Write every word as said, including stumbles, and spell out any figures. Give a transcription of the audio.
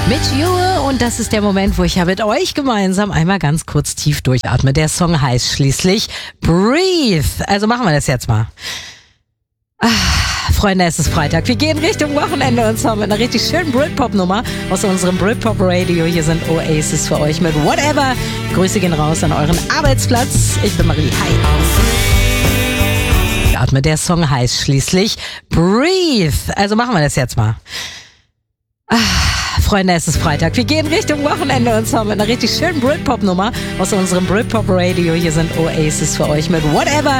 Mit Jure, und das ist der Moment, wo ich ja mit euch gemeinsam einmal ganz kurz tief durchatme. Der Song heißt schließlich Breathe. Also machen wir das jetzt mal. Ah, Freunde, es ist Freitag. Wir gehen Richtung Wochenende und zwar mit einer richtig schönen Britpop-Nummer aus unserem Britpop-Radio. Hier sind Oasis für euch mit Whatever. Grüße gehen raus an euren Arbeitsplatz. Ich bin Marie. Hi. Atme. Der Song heißt schließlich Breathe. Also machen wir das jetzt mal. Ah, Freunde, es ist Freitag. Wir gehen Richtung Wochenende und zwar mit einer richtig schönen Britpop-Nummer aus unserem Britpop-Radio. Hier sind Oasis für euch mit Whatever.